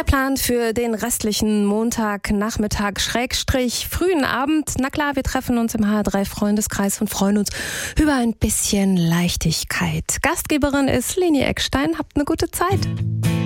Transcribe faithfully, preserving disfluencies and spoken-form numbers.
Der Plan für den restlichen Montagnachmittag Schrägstrich frühen Abend. Na klar, wir treffen uns im H R drei Freundeskreis und freuen uns über ein bisschen Leichtigkeit. Gastgeberin ist Leni Eckstein. Habt eine gute Zeit.